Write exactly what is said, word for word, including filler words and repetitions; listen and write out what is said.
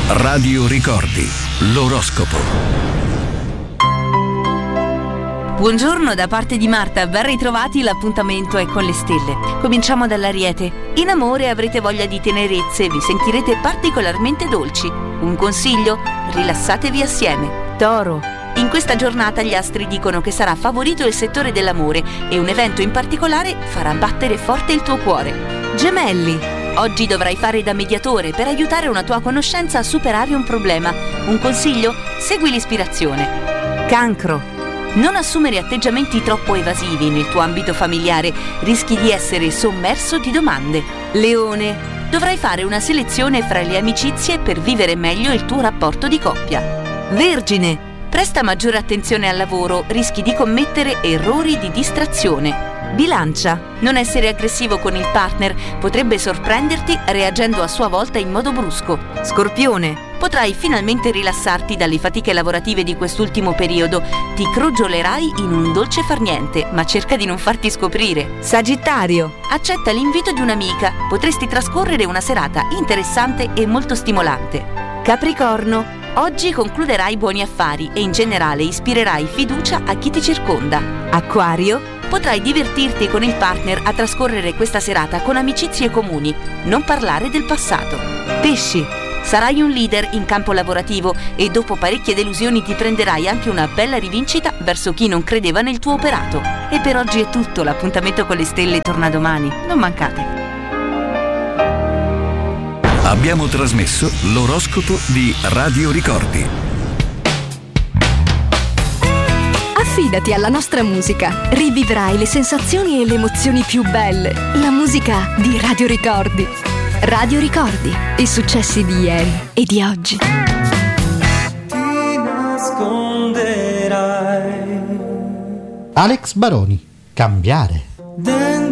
Radio Ricordi, l'oroscopo. Buongiorno da parte di Marta, ben ritrovati, l'appuntamento è con le stelle. Cominciamo dall'Ariete. In amore avrete voglia di tenerezze, vi sentirete particolarmente dolci. Un consiglio? Rilassatevi assieme. Toro. In questa giornata gli astri dicono che sarà favorito il settore dell'amore e un evento in particolare farà battere forte il tuo cuore. Gemelli. Oggi dovrai fare da mediatore per aiutare una tua conoscenza a superare un problema. Un consiglio? Segui l'ispirazione. Cancro. Non assumere atteggiamenti troppo evasivi nel tuo ambito familiare, rischi di essere sommerso di domande. Leone. Dovrai fare una selezione fra le amicizie per vivere meglio il tuo rapporto di coppia. Vergine. Presta maggiore attenzione al lavoro, rischi di commettere errori di distrazione. Bilancia. Non essere aggressivo con il partner, potrebbe sorprenderti reagendo a sua volta in modo brusco. Scorpione. Potrai finalmente rilassarti dalle fatiche lavorative di quest'ultimo periodo. Ti crogiolerai in un dolce far niente, ma cerca di non farti scoprire. Sagittario. Accetta l'invito di un'amica. Potresti trascorrere una serata interessante e molto stimolante. Capricorno. Oggi concluderai buoni affari e in generale ispirerai fiducia a chi ti circonda. Acquario. Potrai divertirti con il partner a trascorrere questa serata con amicizie comuni. Non parlare del passato. Pesci. Sarai un leader in campo lavorativo e dopo parecchie delusioni ti prenderai anche una bella rivincita verso chi non credeva nel tuo operato. E per oggi è tutto, l'appuntamento con le stelle torna domani. Non mancate. Abbiamo trasmesso l'oroscopo di Radio Ricordi. Affidati alla nostra musica. Rivivrai le sensazioni e le emozioni più belle. La musica di Radio Ricordi. Radio Ricordi. I successi di ieri e di oggi. Ti nasconderai. Alex Baroni. Cambiare. Dentro